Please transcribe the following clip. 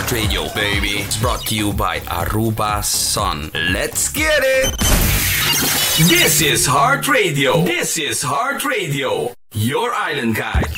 Heart Radio, baby. It's brought to you by Aruba Sun. Let's get it! This is Heart Radio. This is Heart Radio, your island guide.